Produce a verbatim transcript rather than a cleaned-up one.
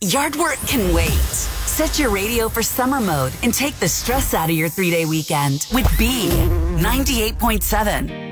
Yard work can wait. Set your radio for summer mode and take the stress out of your three-day weekend with B ninety-eight point seven.